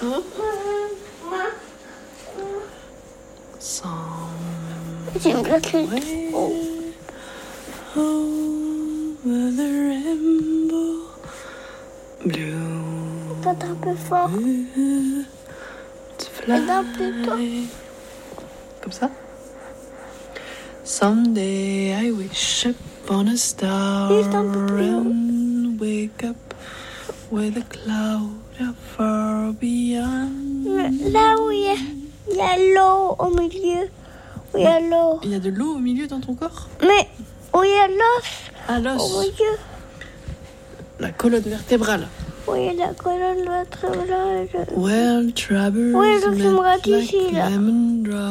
J'ai une glacerie. Oh. Over the rainbow blue. Peut-être un peu fort. Et d'un peu tôt. Comme ça. Someday I wish upon a star Juste un peu plus haut. and wake up with a cloud far beyond. Là où il y a l'eau au milieu. Où il y a l'eau. Il y a de l'eau au milieu dans ton corps? Mais où il y a l'os Ah, au l'os. milieu. La colonne vertébrale. Où il y a la colonne vertébrale. Well, troubles Ouais, le film met rat like ici, là. lemon drops.